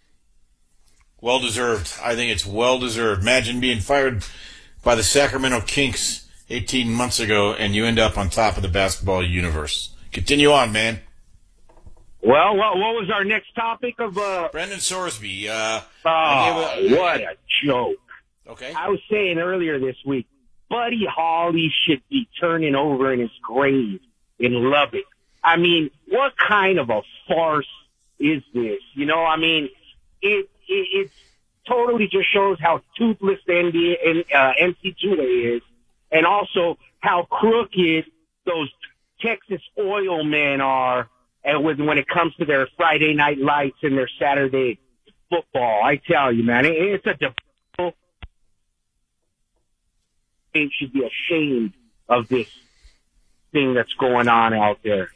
Well deserved. I think it's well deserved. Imagine being fired by the Sacramento Kings eighteen months ago, and you end up on top of the basketball universe. Continue on, man. Well, what, what was our next topic of uh Brendan Sorsby? Uh, oh, a, what a joke! Okay, I was saying earlier this week, Buddy Holly should be turning over in his grave in Lubbock. I mean, what kind of a farce is this? You know, I mean, it it, it totally just shows how toothless the N B A and uh, N C double A is, and also how crooked those Texas oil men are. And when, when it comes to their Friday night lights and their Saturday football, I tell you, man, it, it's a debacle. They should be ashamed of this thing that's going on out there.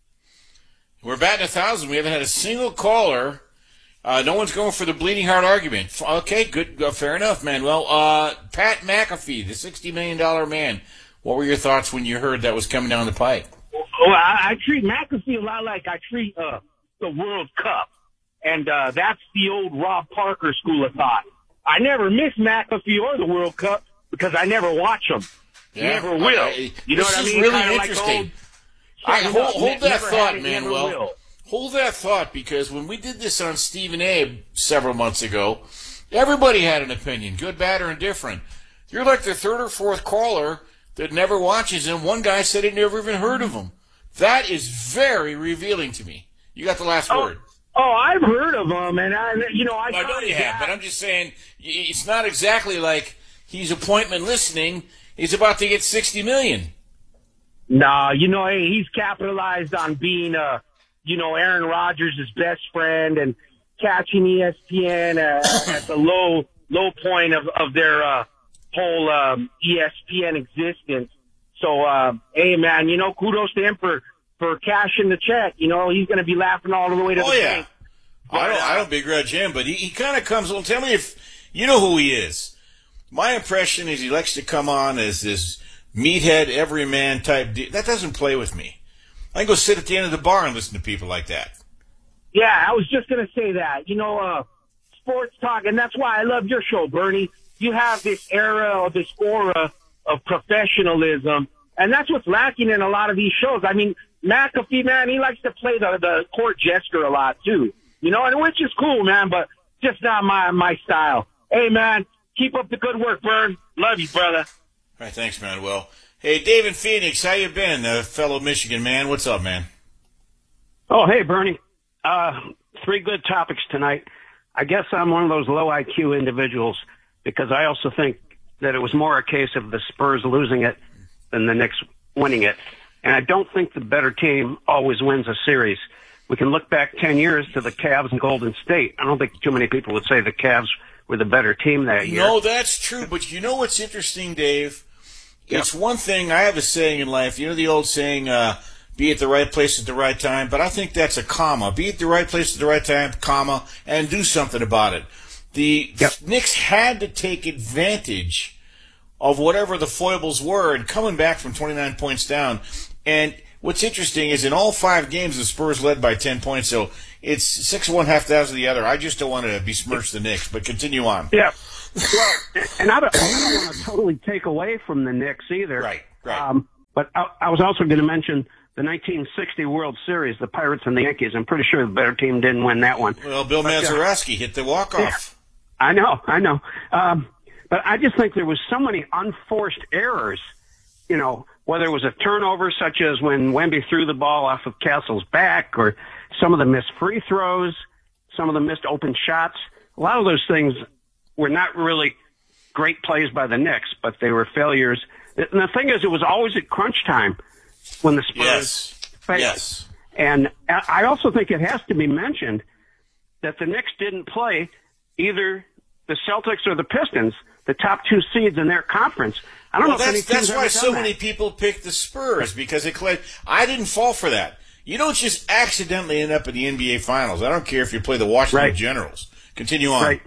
We're batting a thousand. We haven't had a single caller. Uh, no one's going for the bleeding heart argument. Okay, good, uh, fair enough, man. Well, uh, Pat McAfee, the sixty million dollars man, what were your thoughts when you heard that was coming down the pipe? Well, I, I treat McAfee a lot like I treat uh, the World Cup, and uh, that's the old Rob Parker school of thought. I never miss McAfee or the World Cup because I never watch them. Yeah, never will. I, you know this what I is mean? really Kinda interesting. Like I, hold hold that thought, it, Manuel. Hold that thought, because when we did this on Stephen Abe several months ago, everybody had an opinion, good, bad, or indifferent. You're like the third or fourth caller that never watches him. One guy said he'd never even heard of him. That is very revealing to me. You got the last oh, word. Oh, I've heard of him, and I, you know, I. I know you have, but I'm just saying it's not exactly like he's appointment listening. He's about to get sixty million. Nah, you know, hey, he's capitalized on being, uh, you know, Aaron Rodgers' best friend and catching E S P N uh, at the low low point of of their uh, whole um, E S P N existence. So, uh, hey, man, you know, kudos to him for, for cashing the check. You know, he's going to be laughing all the way to oh, the yeah. bank. I don't, I don't begrudge him, but he, he kind of comes, well, tell me if you know who he is. My impression is he likes to come on as this meathead, everyman type. De- that doesn't play with me. I can go sit at the end of the bar and listen to people like that. Yeah, I was just going to say that. You know, uh, sports talk, and that's why I love your show, Bernie. You have this era, this aura of professionalism, and that's what's lacking in a lot of these shows. I mean, McAfee, man, he likes to play the, the court jester a lot, too. You know, and which is cool, man, but just not my my style. Hey, man, keep up the good work, Bern. Love you, brother. All right, thanks, Manuel. Hey, David Phoenix, how you been, uh, fellow Michigan man? What's up, man? Oh, hey, Bernie. Uh, three good topics tonight. I guess I'm one of those low I Q individuals because I also think that it was more a case of the Spurs losing it than the Knicks winning it. And I don't think the better team always wins a series. We can look back ten years to the Cavs and Golden State. I don't think too many people would say the Cavs were the better team that year. No, that's true. But you know what's interesting, Dave? Yep. It's one thing, I have a saying in life. You know the old saying, uh, be at the right place at the right time, but I think that's a comma. Be at the right place at the right time, comma, and do something about it. The yep. Knicks had to take advantage of whatever the foibles were, and coming back from twenty-nine points down. And what's interesting is in all five games, the Spurs led by ten points, so it's six one, half thousand the other. I just don't want to besmirch the Knicks, but continue on. Yeah. Well, and I don't, I don't want to totally take away from the Knicks either. Right, right. Um, but I, I was also going to mention the nineteen sixty World Series, the Pirates and the Yankees. I'm pretty sure the better team didn't win that one. Well, Bill but, Mazeroski uh, hit the walk-off. Yeah, I know, I know. Um, but I just think there was so many unforced errors, you know, whether it was a turnover such as when Wemby threw the ball off of Castle's back, or some of the missed free throws, some of the missed open shots. A lot of those things were not really great plays by the Knicks, but they were failures. And the thing is, it was always at crunch time when the Spurs yes. failed. Yes. And I also think it has to be mentioned that the Knicks didn't play either the Celtics or the Pistons, the top two seeds in their conference. I don't well, know if that's, any that's why so that. many people picked the Spurs, because it I didn't fall for that. You don't just accidentally end up in the N B A Finals. I don't care if you play the Washington right. Generals. Continue on. Right.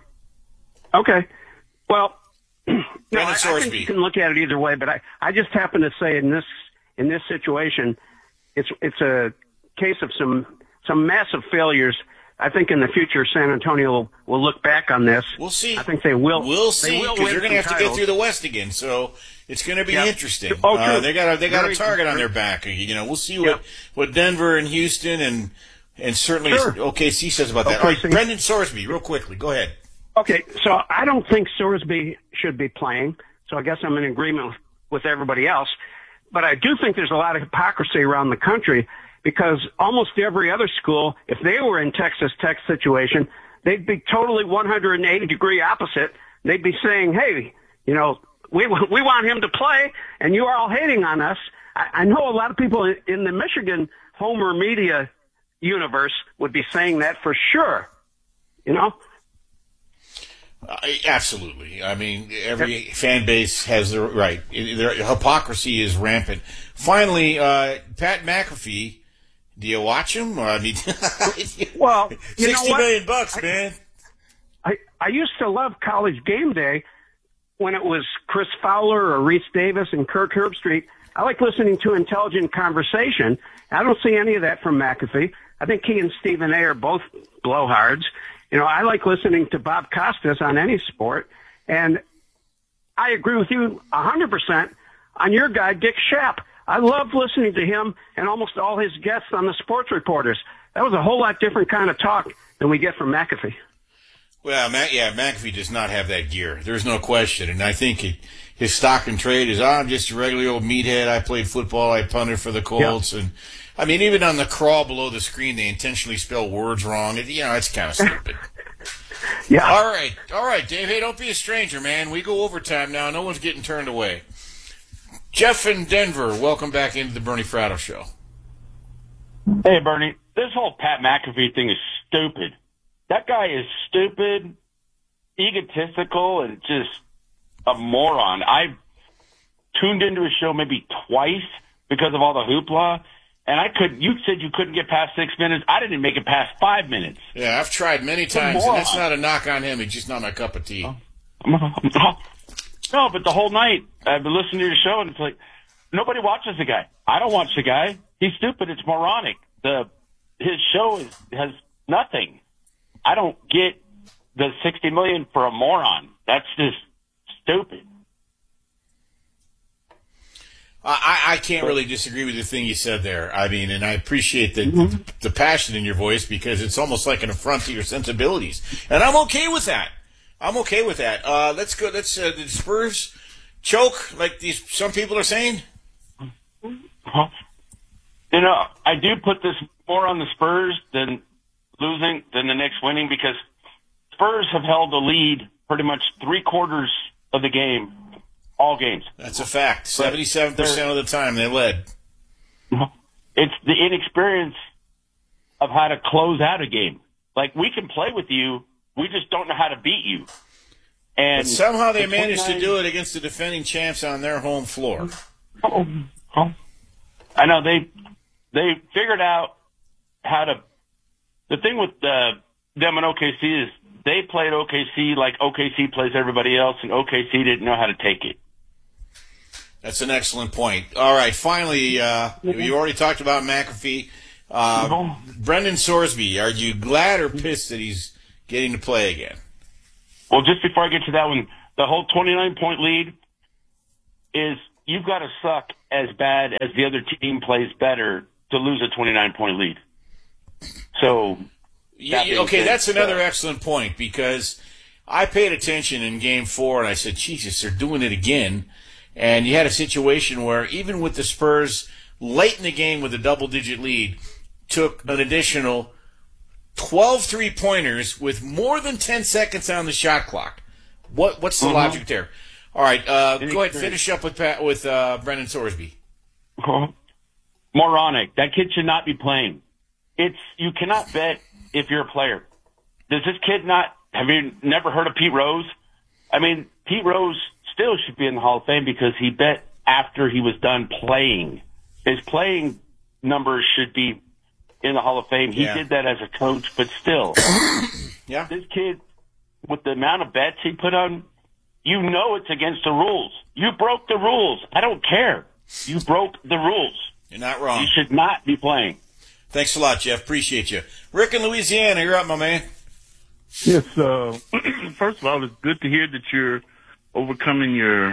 Okay. Well, no, Brandon I, I think Sorsby. you can look at it either way, but I, I just happen to say in this in this situation, it's it's a case of some some massive failures. I think in the future, San Antonio will, will look back on this. We'll see. I think they will. We'll see, because they're going to have to titles. get through the West again. So it's going to be yep. interesting. Oh, true. Uh, they got a, they got Very, a target on true. their back. You know, we'll see what, yep. what Denver and Houston and and certainly sure. O K C says about that. Okay, All right, Brendan Sorsby, real quickly, go ahead. Okay, so I don't think Sorsby should be playing. So I guess I'm in agreement with, with everybody else. But I do think there's a lot of hypocrisy around the country, because almost every other school, if they were in Texas Tech's situation, they'd be totally one hundred eighty degree opposite. They'd be saying, hey, you know, we we want him to play, and you are all hating on us. I, I know a lot of people in the Michigan Homer media universe would be saying that for sure, you know? Uh, absolutely. I mean, every fan base has the right. Their hypocrisy is rampant. Finally, uh, Pat McAfee. Do you watch him? I mean, well, you sixty know what? million bucks, I, man. I I used to love College Game Day when it was Chris Fowler or Reese Davis and Kirk Herbstreit. I like listening to intelligent conversation. I don't see any of that from McAfee. I think he and Stephen A. are both blowhards. You know, I like listening to Bob Costas on any sport, and I agree with you one hundred percent on your guy, Dick Schaap. I love listening to him and almost all his guests on the Sports Reporters. That was a whole lot different kind of talk than we get from McAfee. Well, Matt, yeah, McAfee does not have that gear. There's no question. And I think it, his stock and trade is, oh, I'm just a regular old meathead. I played football. I punted for the Colts. Yeah. And I mean, even on the crawl below the screen, they intentionally spell words wrong. It, you know, it's kind of stupid. Yeah. All right. All right, Dave. Hey, don't be a stranger, man. We go overtime now. No one's getting turned away. Jeff in Denver, welcome back into the Bernie Fratto Show. Hey, Bernie. This whole Pat McAfee thing is stupid. That guy is stupid, egotistical, and just a moron. I tuned into his show maybe twice because of all the hoopla, and I could. You said you couldn't get past six minutes. I didn't make it past five minutes. Yeah, I've tried many times, and that's not a knock on him. He's just not my cup of tea. No, but the whole night I've been listening to your show, and it's like nobody watches the guy. I don't watch the guy. He's stupid. It's moronic. The his show is, has nothing. I don't get the sixty million for a moron. That's just stupid. I, I can't really disagree with the thing you said there. I mean, and I appreciate the, Mm-hmm. the the passion in your voice, because it's almost like an affront to your sensibilities, and I'm okay with that. I'm okay with that. Uh, let's go. Let's uh, the Spurs choke like these. Some people are saying. Huh? You know, I do put this more on the Spurs than losing than the Knicks winning, because Spurs have held the lead pretty much three quarters of the game, all games. That's a fact. Seventy-seven percent of the time they led. It's the inexperience of how to close out a game. Like, we can play with you. We just don't know how to beat you. And but somehow they the managed to twenty-nine do it against the defending champs on their home floor. Oh, oh. I know they they figured out how to. The thing with uh, them and O K C is they played O K C like O K C plays everybody else, and O K C didn't know how to take it. That's an excellent point. All right, finally, uh, you already talked about McAfee. Uh, Brendan Sorsby, are you glad or pissed that he's getting to play again? Well, just before I get to that one, the whole twenty-nine point lead is you've got to suck as bad as the other team plays better to lose a twenty-nine point lead. So, yeah, that okay, said, that's another uh, excellent point because I paid attention in game four and I said, Jesus, they're doing it again. And you had a situation where even with the Spurs late in the game with a double-digit lead, took an additional twelve three-pointers with more than ten seconds on the shot clock. What What's the Mhm. logic there? All right, uh, go ahead, finish up with Pat, with uh, Brendan Sorsby. Moronic. That kid should not be playing. It's you cannot bet if you're a player. Does this kid not? Have you never heard of Pete Rose? I mean, Pete Rose still should be in the Hall of Fame because he bet after he was done playing. His playing numbers should be in the Hall of Fame. He Yeah. did that as a coach, but still, yeah. This kid, with the amount of bets he put on, you know it's against the rules. You broke the rules. I don't care. You broke the rules. You're not wrong. You should not be playing. Thanks a lot, Jeff. Appreciate you. Rick in Louisiana, you're up, my man. Yes, uh, first of all, it's good to hear that you're overcoming your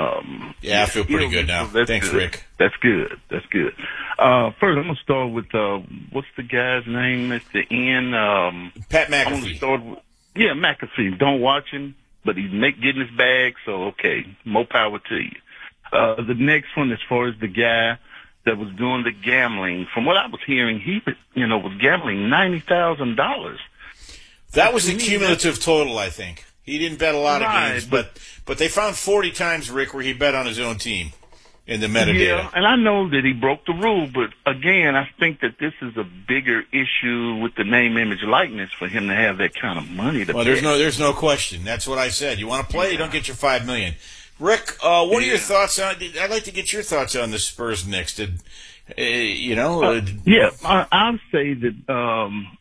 um Yeah, I feel pretty illness, good now. so that's Thanks, good. Rick. That's good. That's good. Uh first I'm gonna start with uh what's the guy's name at the end? Um Pat I'm gonna McAfee. start with, yeah, McAfee. Don't watch him, but he's make getting his bag, so okay. More power to you. Uh the next one, as far as the guy that was doing the gambling, from what I was hearing, he you know was gambling ninety thousand dollars. That was the To me, cumulative total, I think. He didn't bet a lot Right, of games, but but they found forty times, Rick, where he bet on his own team in the metadata. Yeah, and I know that he broke the rule, but again, I think that this is a bigger issue with the name, image, likeness for him to have that kind of money to Well, there's bet. no there's no question. That's what I said. You want to play, you don't get your five million. Rick, uh, what are your Yeah. thoughts on? I'd like to get your thoughts on the Spurs Knicks. Did uh, you know? Uh, Uh, yeah, I, I'd say that um,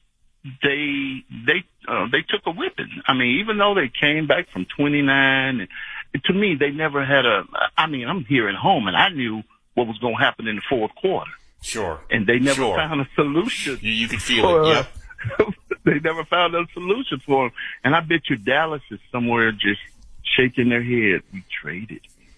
they they uh, they took a whipping. I mean, even though they came back from twenty-nine, and to me, they never had a. I mean, I'm here at home, and I knew what was going to happen in the fourth quarter. Sure. And they never Sure. found a solution. You, you could feel for, it. uh, Yep. they never found a solution for him. And I bet you Dallas is somewhere just shaking their head. We traded.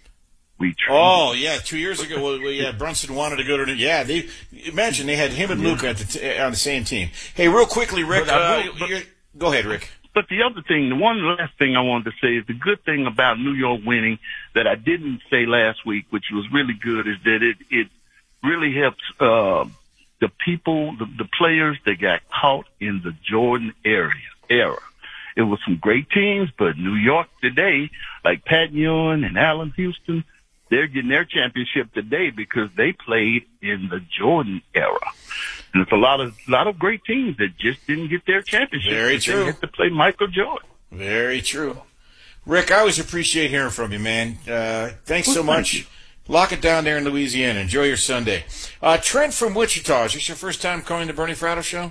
We traded. Oh yeah, two years ago. Well, well, yeah, Brunson wanted to go to. The, yeah, they imagine they had him and Luka at the t- on the same team. Hey, real quickly, Rick. But I Uh, will- but- you're- go ahead, Rick. But the other thing, the one last thing I wanted to say is the good thing about New York winning that I didn't say last week, which was really good, is that it it really helps uh, the people, the, the players that got caught in the Jordan area era. It was some great teams, but New York today, like Pat Ewing and Allen Houston, they're getting their championship today because they played in the Jordan era. And it's a lot of lot of great teams that just didn't get their championship. Very They true. didn't get to play Michael Jordan. Very true. Rick, I always appreciate hearing from you, man. Uh, thanks so Well, thank much. you. Lock it down there in Louisiana. Enjoy your Sunday. Uh, Trent from Wichita. Is this your first time calling the Bernie Fratto Show?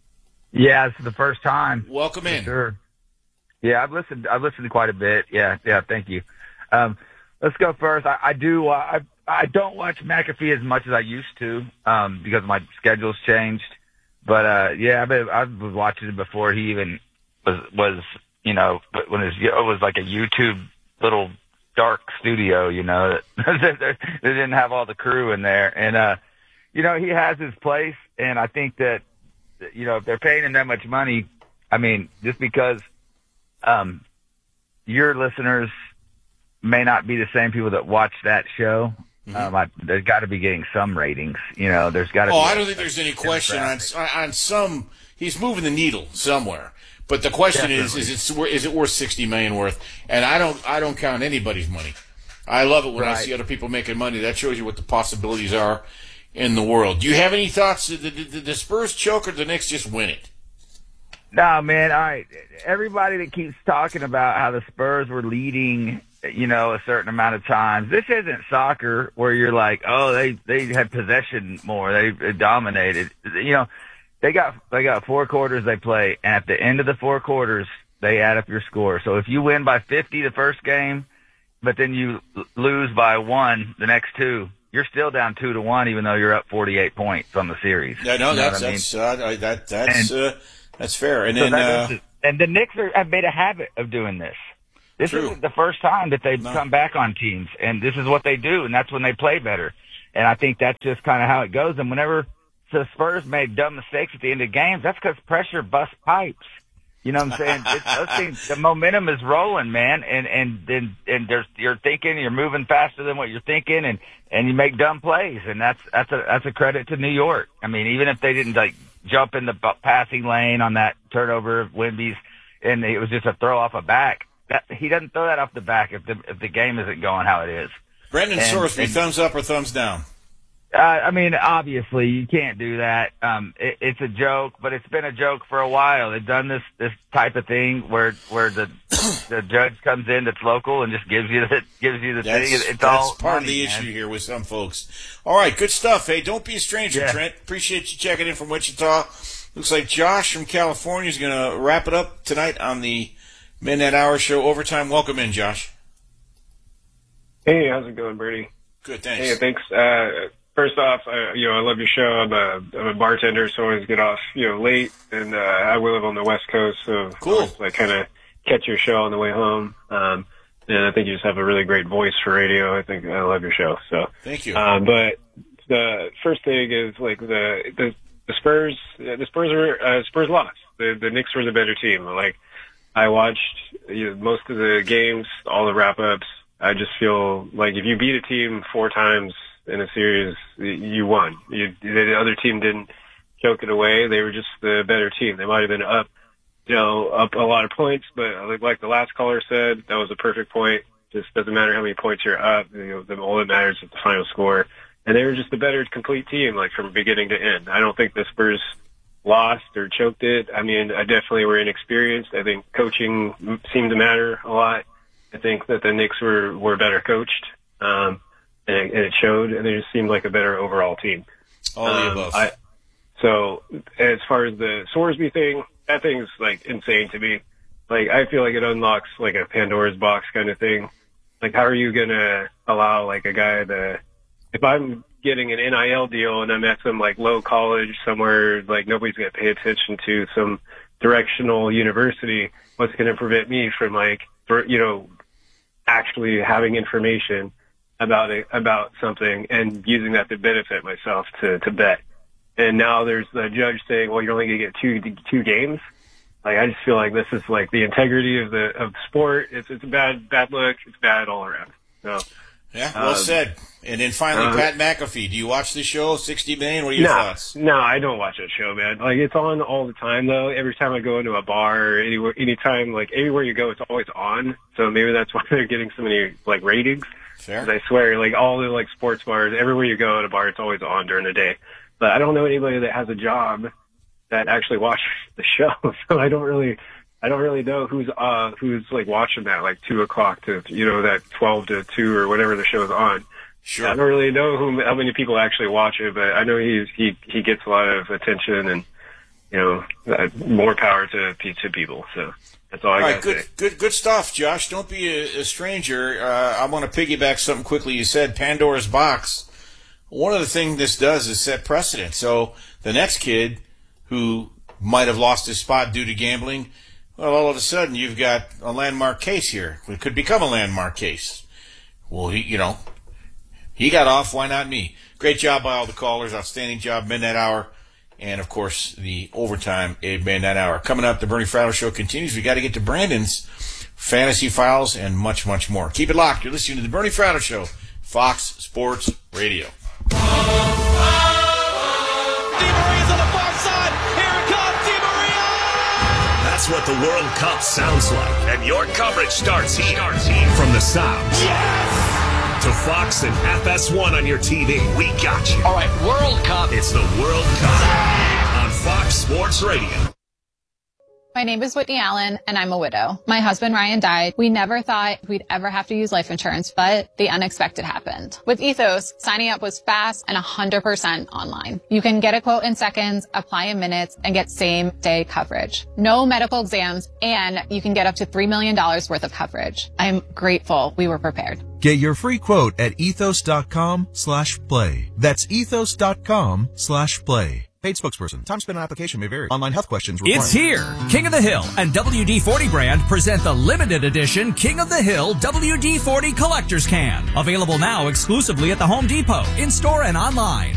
Yeah, it's the first time. Welcome For in. Sure. Yeah, I've listened. I've listened to quite a bit. Yeah, yeah. Thank you. Um, let's go first. I, I do. Uh, I I don't watch McAfee as much as I used to um, because my schedule's changed. But uh, yeah, I've been, I was watching it before he even was was you know when it was, it was like a YouTube little dark studio. You know that they didn't have all the crew in there, and uh, you know he has his place, and I think that you know if they're paying him that much money, I mean just because um, your listeners may not be the same people that watch that show. Mm-hmm. Um, I, there's got to be getting some ratings. You know, there's got to. Oh, be I don't think there's any question on on some. He's moving the needle somewhere, but the question is: is it is it worth sixty million worth? And I don't I don't count anybody's money. I love it when I Right. see other people making money. That shows you what the possibilities are in the world. Do you have any thoughts? Did the, the, the Spurs choke or the Knicks just win it? No, man. All right. Everybody that keeps talking about how the Spurs were leading you know, a certain amount of times. This isn't soccer where you're like, oh, they they had possession more, they, they dominated. You know, they got they got four quarters they play, and at the end of the four quarters, they add up your score. So if you win by fifty the first game, but then you lose by one the next two, you're still down two to one, even though you're up forty-eight points on the series. Yeah, no, you know that's I mean? that's uh, that that's And- uh, that's fair. And So then that uh, is- and the Knicks are, have made a habit of doing this. This True. isn't the first time that they've No. come back on teams, and this is what they do, and that's when they play better. And I think that's just kind of how it goes. And whenever the Spurs make dumb mistakes at the end of games, that's because pressure busts pipes. You know what I'm saying? It's, those things, the momentum is rolling, man, and and and, and there's, you're thinking, you're moving faster than what you're thinking, and and you make dumb plays, and that's that's a that's a credit to New York. I mean, even if they didn't like jump in the bu- passing lane on that turnover of Wemby's, and it was just a throw off a back. That, he doesn't throw that off the back if the if the game isn't going how it is. Brendan And- Sorsby, and- thumbs up or thumbs down? Uh, I mean, obviously you can't do that. Um, it, it's a joke, but it's been a joke for a while. They've done this this type of thing where where the the judge comes in that's local and just gives you the gives you the That's, thing. It, it's that's all part money, of the man. issue here with some folks. All right, good stuff. Hey, don't be a stranger, Yeah. Trent. Appreciate you checking in from Wichita. Looks like Josh from California is going to wrap it up tonight on the Midnight Hour Show Overtime. Welcome in, Josh. Hey, how's it going, Bernie? Good, thanks. Hey, thanks. Uh, first off, uh, you know, I love your show. I'm a, I'm a bartender, so I always get off, you know, late, and uh, I live on the West Coast, so cool. I like kind of catch your show on the way home. Um, and I think you just have a really great voice for radio. I think I love your show. So Thank you. Um, but the first thing is like the the, the Spurs. The Spurs were uh, Spurs lost. The the Knicks were the better team. Like I watched you know, most of the games, all the wrap ups. I just feel like if you beat a team four times in a series, you won. You, the other team didn't choke it away. They were just the better team. They might have been up, you know, up a lot of points, but like the last caller said, that was a perfect point. Just doesn't matter how many points you're up. You know, the, all that matters is the final score. And they were just the better complete team, like from beginning to end. I don't think the Spurs lost or choked it. I mean, I definitely were inexperienced. I think coaching seemed to matter a lot. I think that the Knicks were, were better coached, um, and, it, and it showed, and they just seemed like a better overall team. All of the Um, above. I, so as far as the Sorsby thing, that thing's like insane to me. Like, I feel like it unlocks like a Pandora's box kind of thing. Like, how are you going to allow like a guy to, if I'm getting an N I L deal and I'm at some like low college somewhere, like nobody's going to pay attention to some directional university, what's going to prevent me from like, for, you know, actually having information about it, about something and using that to benefit myself to, to bet. And now there's the judge saying, well, you're only going to get two, two games. Like, I just feel like this is like the integrity of the, of the sport. It's, it's a bad, bad look. It's bad all around. So. Yeah, well um, said. And then finally, uh, Pat McAfee. Do you watch the show, sixty million? What are your no, thoughts? No, I don't watch that show, man. Like, it's on all the time, though. Every time I go into a bar or anywhere, anytime, like, anywhere you go, it's always on. So maybe that's why they're getting so many, like, ratings. Fair. 'Cause I swear, like, all the, like, sports bars, everywhere you go at a bar, it's always on during the day. But I don't know anybody that has a job that actually watches the show. So I don't really, I don't really know who's, uh, who's, like, watching that, like, two o'clock to, you know, that twelve to two or whatever the show's on. Sure. I don't really know who, how many people actually watch it, but I know he's, he, he gets a lot of attention and, you know, uh, more power to, to people. So that's all I All got right, to good, say. good, good stuff, Josh. Don't be a, a stranger. Uh, I want to piggyback something quickly. You said Pandora's box. One of the things this does is set precedent. So the next kid who might have lost his spot due to gambling, well, all of a sudden you've got a landmark case here. It could become a landmark case. Well, he, you know, he got off. Why not me? Great job by all the callers. Outstanding job, Midnight Hour. And, of course, the overtime at Midnight Hour. Coming up, the Bernie Fratto Show continues. We got to get to Brandon's fantasy files and much, much more. Keep it locked. You're listening to the Bernie Fratto Show, Fox Sports Radio. That's what the World Cup sounds like. And your coverage starts here. Starts here. From the South. Yes! To Fox and F S one on your T V. We got you. All right, World Cup. It's the World Cup on Fox Sports Radio. My name is Whitney Allen, and I'm a widow. My husband, Ryan, died. We never thought we'd ever have to use life insurance, but the unexpected happened. With Ethos, signing up was fast and one hundred percent online. You can get a quote in seconds, apply in minutes, and get same-day coverage. No medical exams, and you can get up to three million dollars worth of coverage. I'm grateful we were prepared. Get your free quote at ethos.com slash play. That's ethos.com slash play. Paid spokesperson. Time spent on application may vary. Online health questions required. It's here. King of the Hill and W D forty brand present the limited edition King of the Hill W D forty Collector's Can. Available now exclusively at the Home Depot, in-store and online.